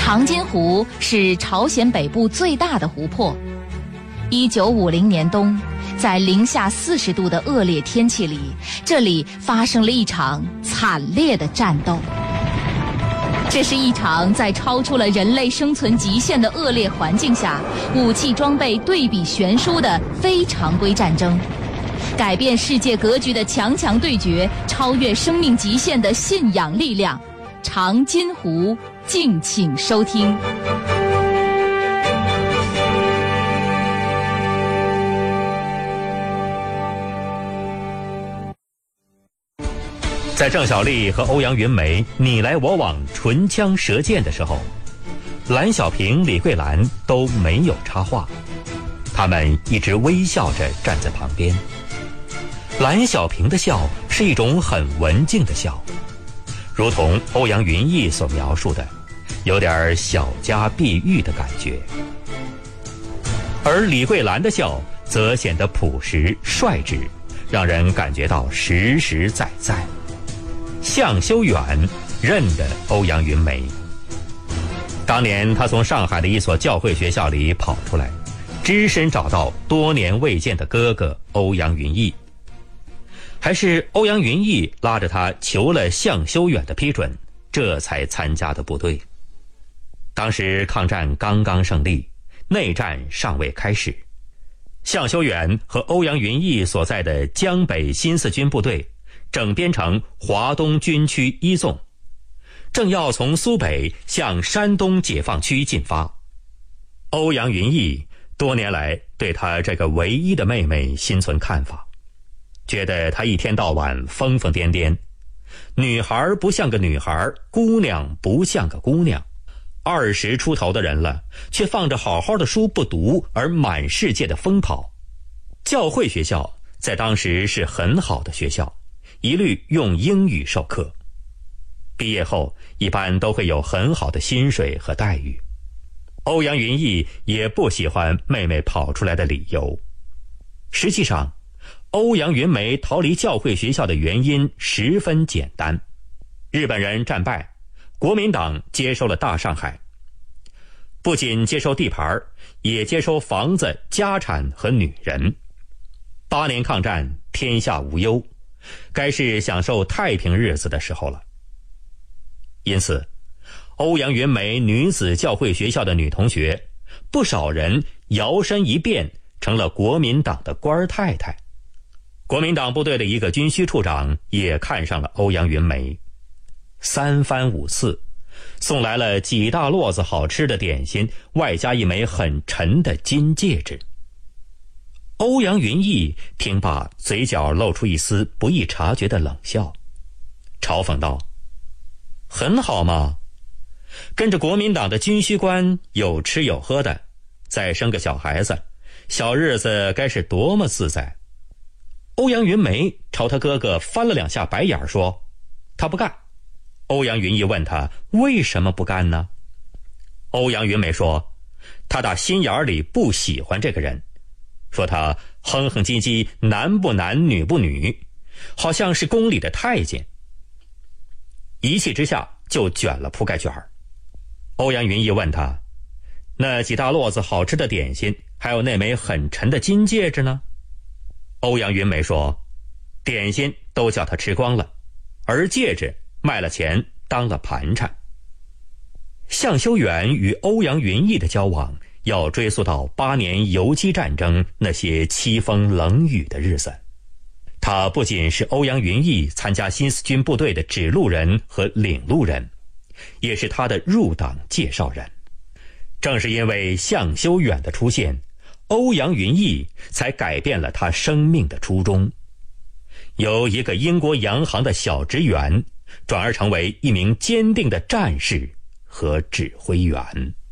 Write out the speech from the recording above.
长津湖是朝鲜北部最大的湖泊。1950年冬，在零下40度的恶劣天气里，这里发生了一场惨烈的战斗。这是一场在超出了人类生存极限的恶劣环境下，武器装备对比悬殊的非常规战争，改变世界格局的强强对决，超越生命极限的信仰力量。长津湖，敬请收听。 在郑晓丽和欧阳云梅你来我往唇枪舌剑的时候，蓝小平、李桂兰都没有插话，他们一直微笑着站在旁边。蓝小平的笑是一种很文静的笑，如同欧阳云逸所描述的，有点小家碧玉的感觉。而李桂兰的笑则显得朴实率直，让人感觉到实实在在。向修远认得欧阳云梅，当年他从上海的一所教会学校里跑出来，只身找到多年未见的哥哥欧阳云逸，还是欧阳云逸拉着他求了向修远的批准，这才参加的部队。当时抗战刚刚胜利，内战尚未开始，向修远和欧阳云逸所在的江北新四军部队整编成华东军区一纵，正要从苏北向山东解放区进发。欧阳云逸多年来对他这个唯一的妹妹心存看法，觉得她一天到晚疯疯癫癫，女孩不像个女孩，姑娘不像个姑娘，20出头的人了，却放着好好的书不读，而满世界的疯跑。教会学校在当时是很好的学校，一律用英语授课，毕业后一般都会有很好的薪水和待遇。欧阳云逸也不喜欢妹妹跑出来的理由。实际上，欧阳云梅逃离教会学校的原因十分简单，日本人战败，国民党接收了大上海，不仅接收地盘，也接收房子、家产和女人。8年抗战，天下无忧，该是享受太平日子的时候了。因此，欧阳云梅女子教会学校的女同学，不少人摇身一变成了国民党的官太太。国民党部队的一个军需处长也看上了欧阳云梅，3番5次送来了几大摞子好吃的点心，外加一枚很沉的金戒指。欧阳云逸听罢，嘴角露出一丝不易察觉的冷笑，嘲讽道：很好嘛，跟着国民党的军需官有吃有喝的，再生个小孩子，小日子该是多么自在。欧阳云梅朝他哥哥翻了2下白眼说：他不干。欧阳云逸问他为什么不干呢？欧阳云梅说：他打心眼里不喜欢这个人，说他哼哼唧唧，男不男女不女，好像是宫里的太监。一气之下就卷了铺盖卷。欧阳云逸问他：那几大摞子好吃的点心，还有那枚很沉的金戒指呢？欧阳云梅说：点心都叫他吃光了，而戒指卖了钱当了盘缠。向修远与欧阳云逸的交往要追溯到8年游击战争那些凄风冷雨的日子。他不仅是欧阳云逸参加新四军部队的指路人和领路人，也是他的入党介绍人。正是因为向修远的出现，欧阳云逸才改变了他生命的初衷，由一个英国洋行的小职员转而成为一名坚定的战士和指挥员。